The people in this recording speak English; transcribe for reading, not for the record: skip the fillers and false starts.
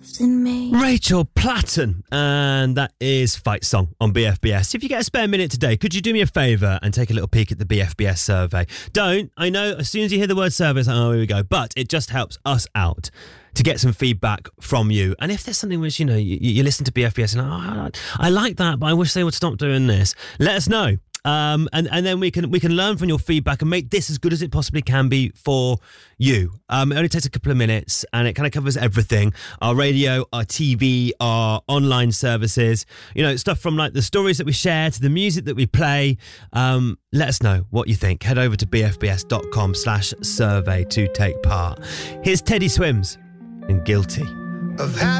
Rachel Platten, and that is Fight Song on BFBS. If you get a spare minute today, could you do me a favour and take a little peek at the BFBS survey? I know as soon as you hear the word survey, it's like, oh, here we go. But it just helps us out to get some feedback from you. And if there's something which, you listen to BFBS and I like that, but I wish they would stop doing this, let us know. And then we can learn from your feedback and make this as good as it possibly can be for you. It only takes a couple of minutes and it kind of covers everything. Our radio, our TV, our online services, stuff from like the stories that we share to the music that we play. Let us know what you think. Head over to bfbs.com/survey to take part. Here's Teddy Swims and Guilty.